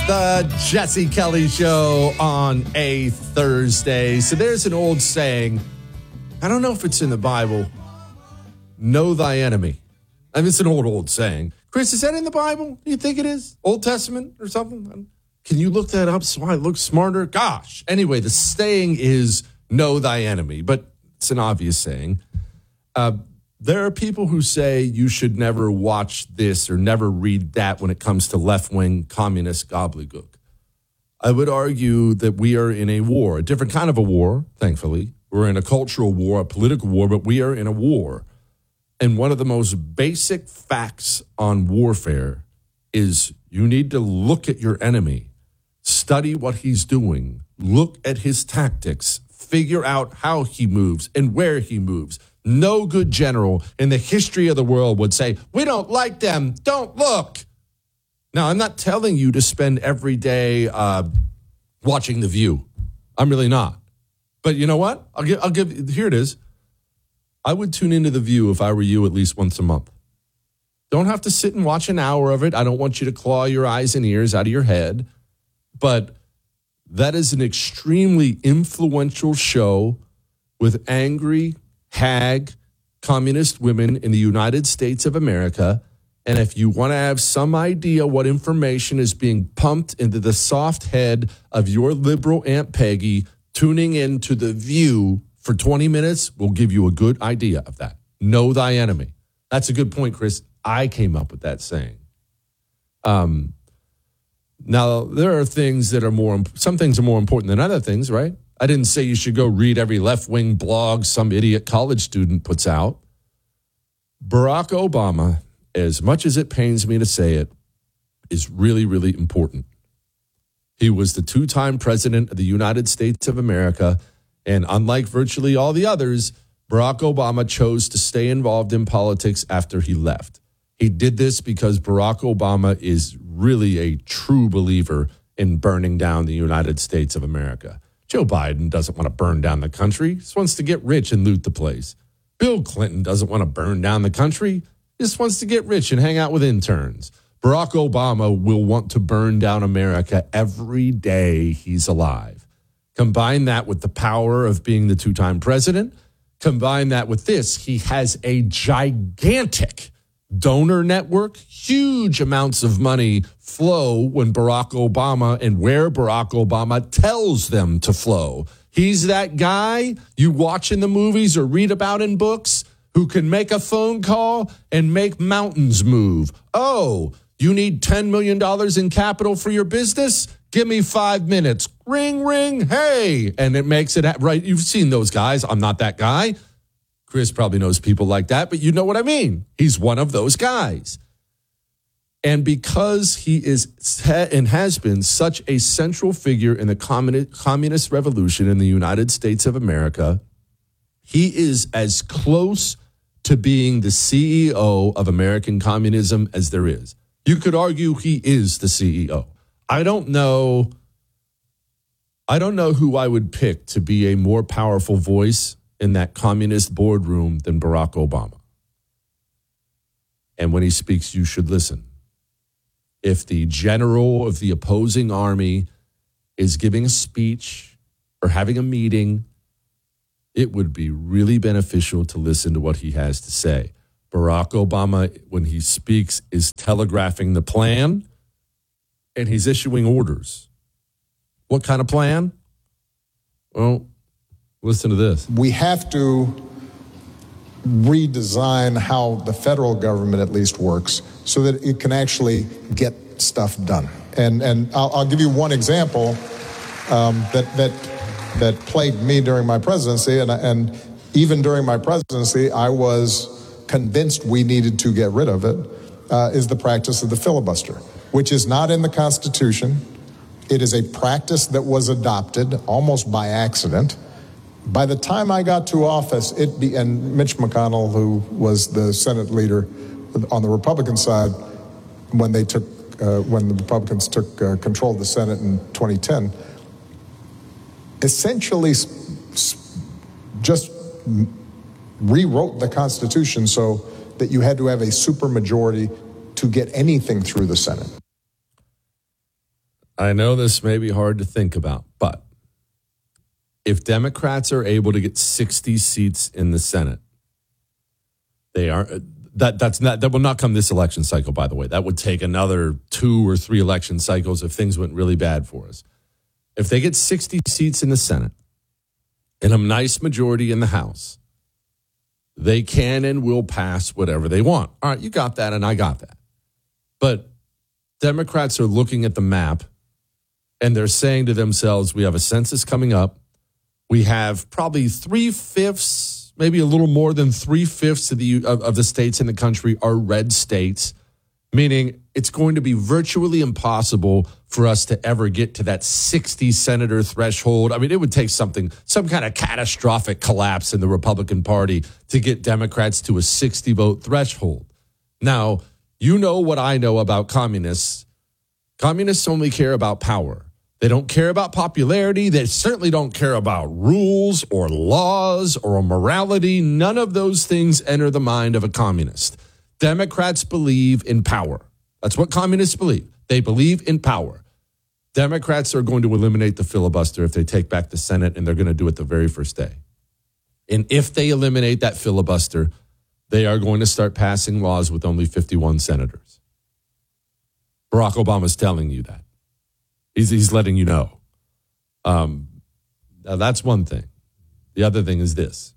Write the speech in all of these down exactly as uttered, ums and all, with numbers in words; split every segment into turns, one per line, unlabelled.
The Jesse Kelly Show on a Thursday. So there's an old saying. I don't know if it's in the Bible. Know thy enemy. I mean, it's an old, old saying. Chris, is that in the Bible? Do you think it is? Old Testament or something? Can you look that up so I look smarter? Gosh. Anyway, the saying is know thy enemy, but it's an obvious saying. Uh, there are people who say you should never watch this or never read that when it comes to left-wing communist gobbledygook. I would argue that we are in a war, a different kind of a war, thankfully. We're in a cultural war, a political war, but we are in a war. And one of the most basic facts on warfare is you need to look at your enemy, study what he's doing, look at his tactics, figure out how he moves and where he moves. No good general in the history of the world would say, we don't like them, don't look. Now, I'm not telling you to spend every day uh, watching The View. I'm really not. But you know what? I'll give, I'll give, here it is. I would tune into The View if I were you at least once a month. Don't have to sit and watch an hour of it. I don't want you to claw your eyes and ears out of your head. But that is an extremely influential show with angry, hag, communist women in the United States of America. And if you want to have some idea what information is being pumped into the soft head of your liberal Aunt Peggy, tuning in to The View for twenty minutes will give you a good idea of that. Know thy enemy. That's a good point, Chris. I came up with that saying. Um, now, there are things that are more, some things are more important than other things, right? I didn't say you should go read every left-wing blog some idiot college student puts out. Barack Obama, as much as it pains me to say it, is really, really important. He was the two-time president of the United States of America, and unlike virtually all the others, Barack Obama chose to stay involved in politics after he left. He did this because Barack Obama is really a true believer in burning down the United States of America. Joe Biden doesn't want to burn down the country. He just wants to get rich and loot the place. Bill Clinton doesn't want to burn down the country. He just wants to get rich and hang out with interns. Barack Obama will want to burn down America every day he's alive. Combine that with the power of being the two-time president. Combine that with this. He has a gigantic donor network. Huge amounts of money flow when Barack Obama and where Barack Obama tells them to flow. He's that guy you watch in the movies or read about in books who can make a phone call and make mountains move. Oh, you need ten million dollars in capital for your business? Give me five minutes. Ring, ring, hey. And it makes it right. You've seen those guys. I'm not that guy. Chris probably knows people like that, but you know what I mean. He's one of those guys. And because he is and has been such a central figure in the communist revolution in the United States of America, he is as close to being the C E O of American communism as there is. You could argue he is the C E O. I don't know. I don't know who I would pick to be a more powerful voice in that communist boardroom than Barack Obama. And when he speaks, you should listen. If the general of the opposing army is giving a speech or having a meeting, it would be really beneficial to listen to what he has to say. Barack Obama, when he speaks, is telegraphing the plan and he's issuing orders. What kind of plan? Well, listen to this.
We have to redesign how the federal government at least works so that it can actually get stuff done. And and I'll, I'll give you one example um, that that that plagued me during my presidency, and and even during my presidency, I was convinced we needed to get rid of it. Uh, is the practice of the filibuster, which is not in the Constitution. It is a practice that was adopted almost by accident. By the time I got to office, it be, and Mitch McConnell, who was the Senate leader on the Republican side, when they took, uh, when the Republicans took uh, control of the Senate in twenty ten, essentially just rewrote the Constitution so that you had to have a supermajority to get anything through the Senate.
I know this may be hard to think about, but if Democrats are able to get sixty seats in the Senate, they are that that's not that will not come this election cycle, by the way. That would take another two or three election cycles if things went really bad for us. If they get sixty seats in the Senate and a nice majority in the House, they can and will pass whatever they want. All right, you got that and I got that. But Democrats are looking at the map and they're saying to themselves, we have a census coming up. We have probably three-fifths, maybe a little more than three-fifths of the, of, of the states in the country are red states, meaning it's going to be virtually impossible for us to ever get to that sixty senator threshold. I mean, it would take something, some kind of catastrophic collapse in the Republican Party to get Democrats to a sixty vote threshold. Now, you know what I know about communists. Communists only care about power. They don't care about popularity. They certainly don't care about rules or laws or morality. None of those things enter the mind of a communist. Democrats believe in power. That's what communists believe. They believe in power. Democrats are going to eliminate the filibuster if they take back the Senate, and they're going to do it the very first day. And if they eliminate that filibuster, they are going to start passing laws with only fifty-one senators. Barack Obama's telling you that. He's, he's letting you know. Um, now that's one thing. The other thing is this.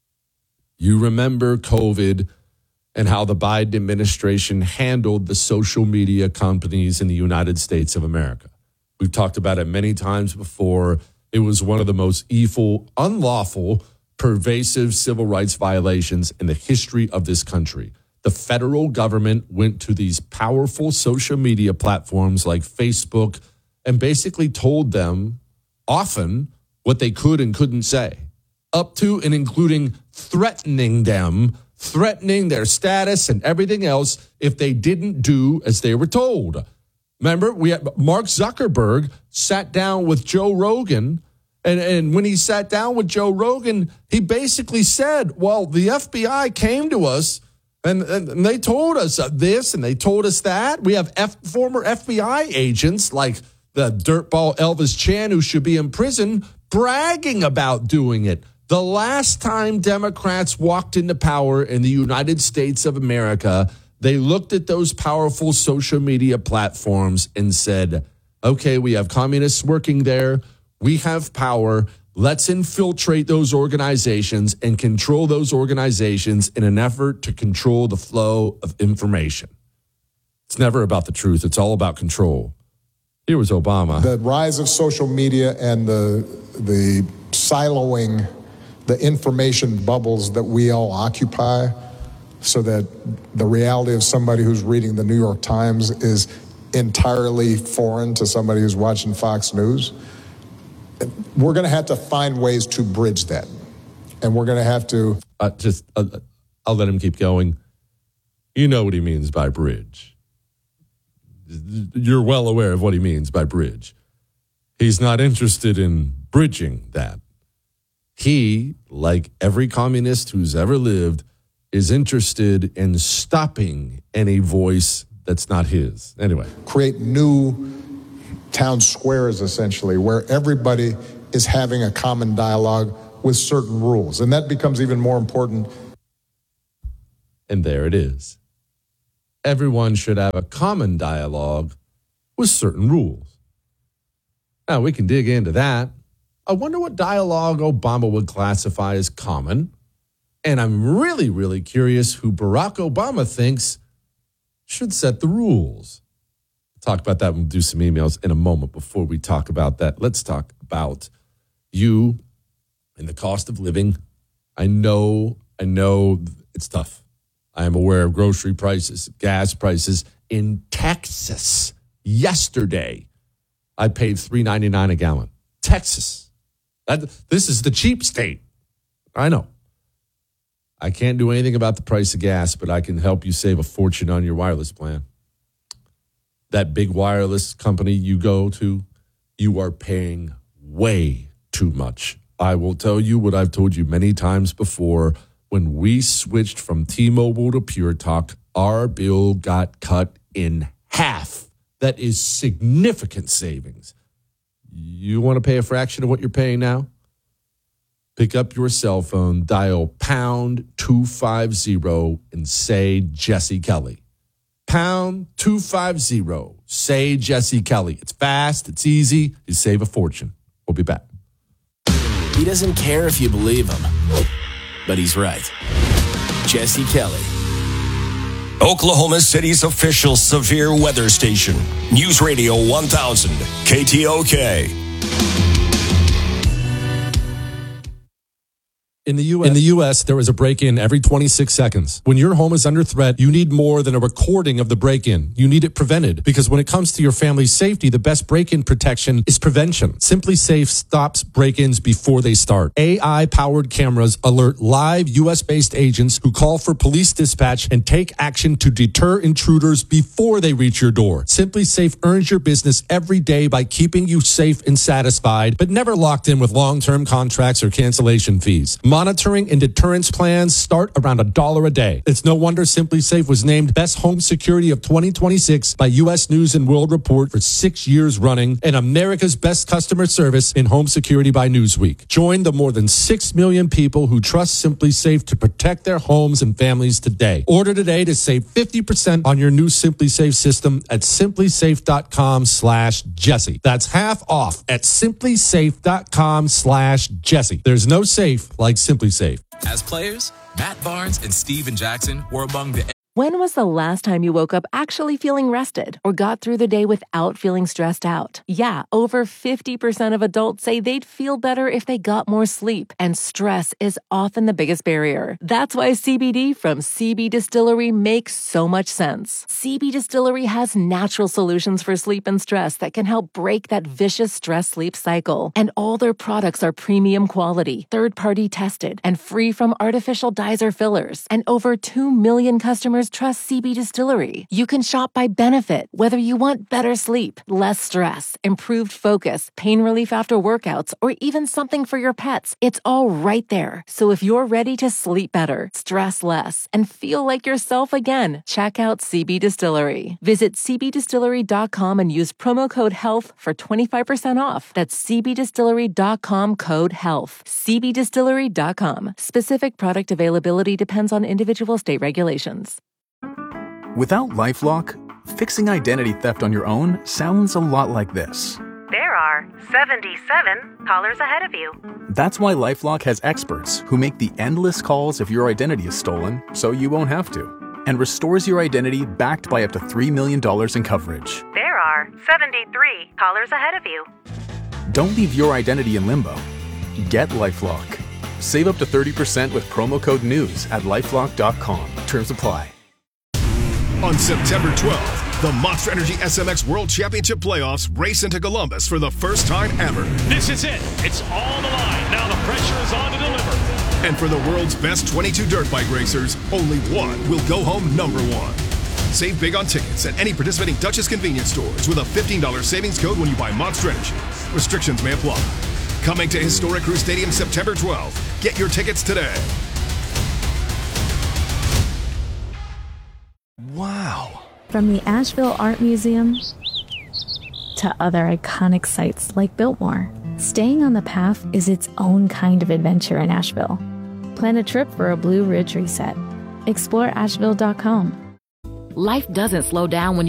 You remember COVID and how the Biden administration handled the social media companies in the United States of America. We've talked about it many times before. It was one of the most evil, unlawful, pervasive civil rights violations in the history of this country. The federal government went to these powerful social media platforms like Facebook and basically told them often what they could and couldn't say, up to and including threatening them, threatening their status and everything else if they didn't do as they were told. Remember, we had Mark Zuckerberg sat down with Joe Rogan, and, and when he sat down with Joe Rogan, he basically said, well, the F B I came to us and, and, and they told us this and they told us that. We have F, former F B I agents like the dirtball Elvis Chan, who should be in prison, bragging about doing it. The last time Democrats walked into power in the United States of America, they looked at those powerful social media platforms and said, okay, we have communists working there. We have power. Let's infiltrate those organizations and control those organizations in an effort to control the flow of information. It's never about the truth. It's all about control. Here was Obama.
The rise of social media and the the siloing the information bubbles that we all occupy, so that the reality of somebody who's reading the New York Times is entirely foreign to somebody who's watching Fox News. We're going to have to find ways to bridge that. And we're going to have to...
Uh, just, uh, I'll let him keep going. You know what he means by bridge. You're well aware of what he means by bridge. He's not interested in bridging that. He, like every communist who's ever lived, is interested in stopping any voice that's not his. Anyway.
Create new town squares, essentially, where everybody is having a common dialogue with certain rules. And that becomes even more important.
And there it is. Everyone should have a common dialogue with certain rules. Now, we can dig into that. I wonder what dialogue Obama would classify as common. And I'm really, really curious who Barack Obama thinks should set the rules. We'll talk about that. We'll do some emails in a moment. Before we talk about that, let's talk about you and the cost of living. I know, I know it's tough. I am aware of grocery prices, gas prices. In Texas, yesterday, I paid three ninety-nine a gallon. Texas. That, this is the cheap state. I know. I can't do anything about the price of gas, but I can help you save a fortune on your wireless plan. That big wireless company you go to, you are paying way too much. I will tell you what I've told you many times before. When we switched from T-Mobile to Pure Talk, our bill got cut in half That is significant savings. You want to pay a fraction of what you're paying now? Pick up your cell phone, dial pound two fifty, and say Jesse Kelly. Pound two fifty, say Jesse Kelly. It's fast, it's easy, you save a fortune. We'll be back.
He doesn't care if you believe him, but he's right. Jesse Kelly.
Oklahoma City's official severe weather station. News Radio one thousand, K T O K.
In the U S, in the U S, there is a break-in every twenty-six seconds. When your home is under threat, you need more than a recording of the break-in. You need it prevented, because when it comes to your family's safety, the best break-in protection is prevention. Simply Safe stops break-ins before they start. A I-powered cameras alert live U S-based agents who call for police dispatch and take action to deter intruders before they reach your door. Simply Safe earns your business every day by keeping you safe and satisfied, but never locked in with long-term contracts or cancellation fees. Monitoring and deterrence plans start around a dollar a day. It's no wonder Simply Safe was named Best Home Security of twenty twenty-six by U S News and World Report for six years running, and America's Best Customer Service in Home Security by Newsweek. Join the more than six million people who trust Simply Safe to protect their homes and families today. Order today to save fifty percent on your new Simply Safe system at simplysafe.com slash Jesse. That's half off at simplysafe.com slash Jesse. There's no safe like Simply Safe.
As players, Matt Barnes and Steven Jackson were among the...
When was the last time you woke up actually feeling rested or got through the day without feeling stressed out? Yeah, over fifty percent of adults say they'd feel better if they got more sleep, and stress is often the biggest barrier. That's why C B D from C B Distillery makes so much sense. C B Distillery has natural solutions for sleep and stress that can help break that vicious stress-sleep cycle. And all their products are premium quality, third-party tested, and free from artificial dyes or fillers. And over two million customers trust C B Distillery. You can shop by benefit, whether you want better sleep, less stress, improved focus, pain relief after workouts, or even something for your pets. It's all right there. So if you're ready to sleep better, stress less, and feel like yourself again, check out C B Distillery. Visit c b distillery dot com and use promo code HEALTH for twenty-five percent off. That's c b distillery dot com code HEALTH. c b distillery dot com. Specific product availability depends on individual state regulations.
Without LifeLock, fixing identity theft on your own sounds a lot like this.
There are seventy-seven callers ahead of you.
That's why LifeLock has experts who make the endless calls if your identity is stolen, so you won't have to, and restores your identity backed by up to three million dollars in coverage.
There are seventy-three callers ahead of you.
Don't leave your identity in limbo. Get LifeLock. Save up to thirty percent with promo code NEWS at lifelock dot com. Terms apply.
On September twelfth, the Monster Energy S M X World Championship Playoffs race into Columbus for the first time ever.
This is it. It's all the line. Now the pressure is on to deliver.
And for the world's best twenty-two dirt bike racers, only one will go home number one. Save big on tickets at any participating Duchess convenience stores with a fifteen dollars savings code when you buy Monster Energy. Restrictions may apply. Coming to historic Crew Stadium September twelfth. Get your tickets today.
Wow.
From the Asheville Art Museum to other iconic sites like Biltmore, staying on the path is its own kind of adventure in Asheville. Plan a trip for a Blue Ridge reset. Explore asheville dot com.
Life doesn't slow down when you